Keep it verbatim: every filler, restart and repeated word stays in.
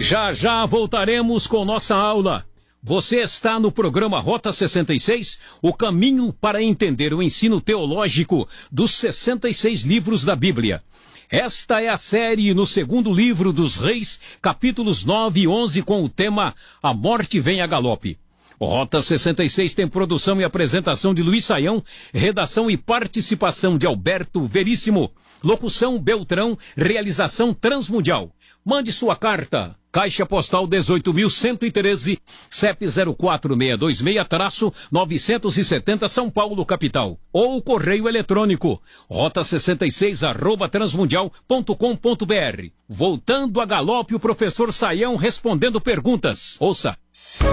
Já já voltaremos com nossa aula. Você está no programa Rota sessenta e seis, o caminho para entender o ensino teológico dos sessenta e seis livros da Bíblia. Esta é a série no segundo livro dos Reis, capítulos nove e onze, com o tema A Morte Vem a Galope. O Rota sessenta e seis tem produção e apresentação de Luiz Saião, redação e participação de Alberto Veríssimo, locução Beltrão, realização Transmundial. Mande sua carta. Caixa Postal dezoito mil cento e treze, C E P zero quatro seis dois seis, novecentos e setenta, São Paulo, capital. Ou correio eletrônico, rota sessenta e seis, arroba transmundial ponto com ponto br. Voltando a galope, o professor Saião respondendo perguntas. Ouça.